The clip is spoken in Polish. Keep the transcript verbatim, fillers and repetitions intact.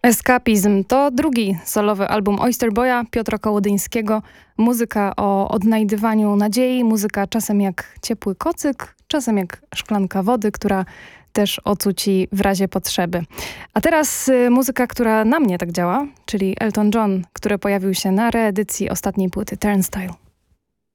Eskapizm to drugi solowy album Oyster Boya Piotra Kołodyńskiego. Muzyka o odnajdywaniu nadziei, muzyka czasem jak ciepły kocyk, czasem jak szklanka wody, która też ocuci w razie potrzeby. A teraz y, muzyka, która na mnie tak działa, czyli Elton John, który pojawił się na reedycji ostatniej płyty Turnstile.